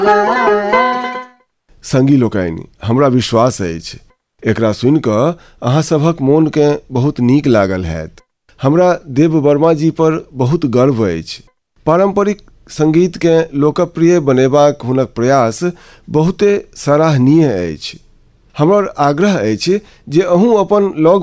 संगी लोकनि, हमरा विश्वास अछि एकरा सुनि कऽ अहाँ सभक मोन के बहुत नीक लागल हैत। हमरा देव वर्मा जी पर बहुत गर्व अछि। पारंपरिक संगीत के लोकप्रिय बनेबाक हुनक प्रयास बहुते सराहनीय अछि। हमर आग्रह अछि जे अहूँ अपन लग